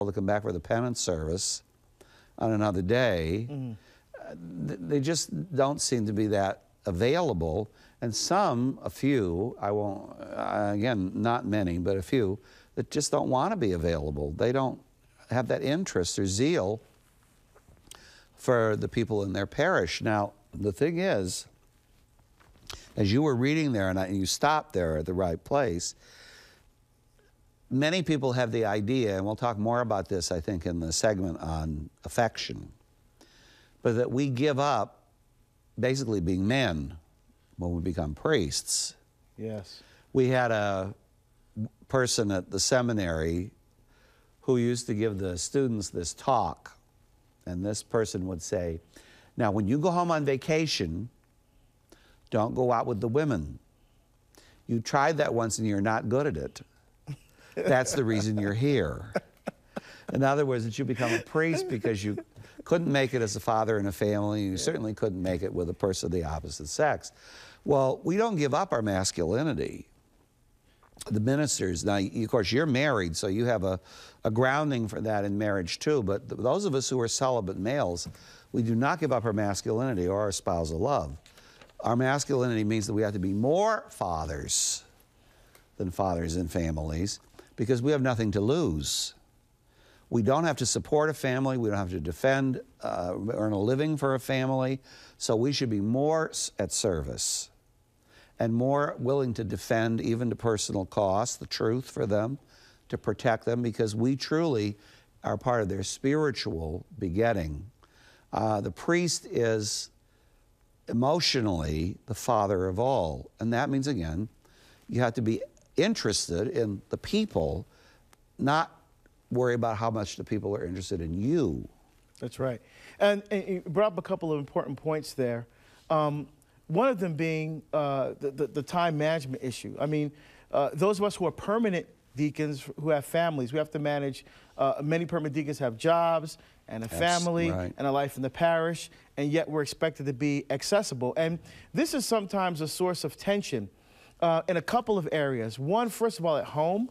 to come back for the penance service on another day. They just don't seem to be that available. And some, a few, I won't, again, not many, but a few, that just don't want to be available. They don't have that interest or zeal for the people in their parish. Now, the thing is, as you were reading there, and you stopped there at the right place, many people have the idea, and we'll talk more about this, I think, in the segment on affection, but that we give up basically being men when we become priests. Yes. We had a person at the seminary who used to give the students this talk, and this person would say, now when you go home on vacation, don't go out with the women. You tried that once and you're not good at it. That's the reason you're here. In other words, that you become a priest because you couldn't make it as a father in a family, and you certainly couldn't make it with a person of the opposite sex. Well, we don't give up our masculinity. The ministers, now, of course, you're married, so you have a grounding for that in marriage too, but those of us who are celibate males, we do not give up our masculinity or our spousal love. Our masculinity means that we have to be more fathers than fathers in families because we have nothing to lose. We don't have to support a family. We don't have to defend, earn a living for a family. So we should be more at service and more willing to defend, even to personal cost, the truth for them, to protect them, because we truly are part of their spiritual begetting. The priest is emotionally the father of all. And that means, again, you have to be interested in the people, not worry about how much the people are interested in you. That's right. And you brought up a couple of important points there. One of them being the time management issue. I mean, those of us who are permanent deacons, who have families, we have to manage, many permanent deacons have jobs and a family and a life in the parish, and yet we're expected to be accessible. And this is sometimes a source of tension in a couple of areas. One, first of all, at home,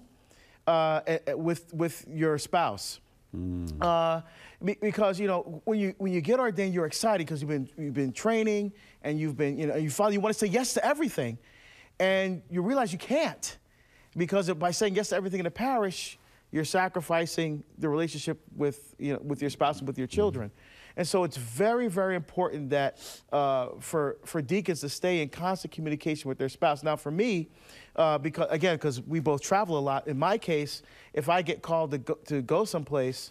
with your spouse. Because, you know, when you get ordained, you're excited because you've been training, and you've been, you know, you finally want to say yes to everything, and you realize you can't, because by saying yes to everything in the parish, you're sacrificing the relationship with, you know, with your spouse and with your children. And so it's very, very important that for deacons to stay in constant communication with their spouse. Now, for me, because we both travel a lot, in my case, if I get called to go someplace,